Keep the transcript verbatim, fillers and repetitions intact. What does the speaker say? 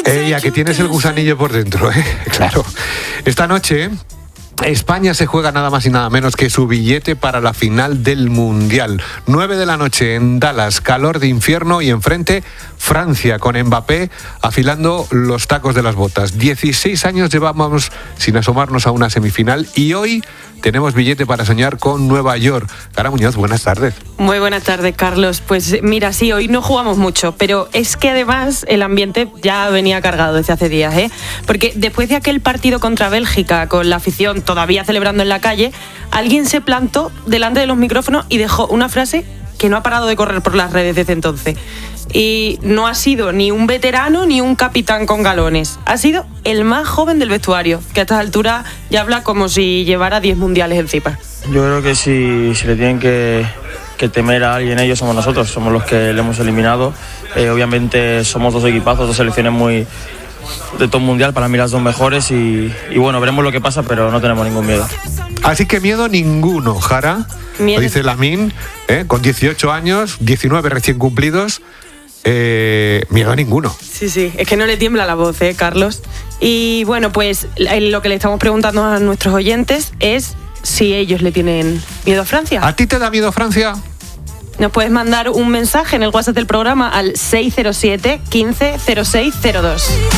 Ella, que tienes el gusanillo por dentro, ¿eh? Claro. Esta noche España se juega nada más y nada menos que su billete para la final del Mundial. nueve de la noche en Dallas, calor de infierno, y enfrente Francia con Mbappé afilando los tacos de las botas. dieciséis años llevamos sin asomarnos a una semifinal y hoy tenemos billete para soñar con Nueva York. Cara Muñoz, buenas tardes. Muy buenas tardes, Carlos. Pues mira, sí, hoy no jugamos mucho, pero es que además el ambiente ya venía cargado desde hace días, ¿eh? Porque después de aquel partido contra Bélgica, con la afición todavía celebrando en la calle, alguien se plantó delante de los micrófonos y dejó una frase que no ha parado de correr por las redes desde entonces. Y no ha sido ni un veterano ni un capitán con galones. Ha sido el más joven del vestuario, que a estas alturas ya habla como si llevara diez mundiales encima. Yo creo que si, si le tienen que, que temer a alguien, ellos somos nosotros, somos los que le hemos eliminado. Eh, obviamente somos dos equipazos, dos selecciones muy de top mundial, para mí las dos mejores, y, y bueno, veremos lo que pasa, pero no tenemos ningún miedo. Así que miedo ninguno, Jara. Miedo. Lo dice Lamine, ¿eh? Con dieciocho años, diecinueve recién cumplidos. Eh, miedo ninguno. Sí, sí, es que no le tiembla la voz, ¿eh, Carlos? Y bueno, pues lo que le estamos preguntando a nuestros oyentes es si ellos le tienen miedo a Francia. ¿A ti te da miedo Francia? Nos puedes mandar un mensaje en el WhatsApp del programa al seis cero siete, quince, cero seis cero dos.